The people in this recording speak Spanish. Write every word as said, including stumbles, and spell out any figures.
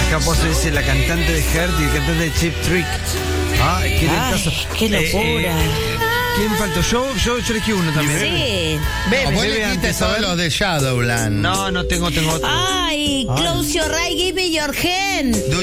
Acá Pozo dice la cantante de Heart y el cantante de Cheap Trick. Ay, qué lentazo. Ay, qué locura. Eh, eh, ¿Quién faltó? Yo, yo, yo elegí uno también. Sí. Bebe, Vos bebe elegiste antes, a todos ver. los de Shadowland. No, no tengo, tengo otro. Ay, close your eye, give me your hand.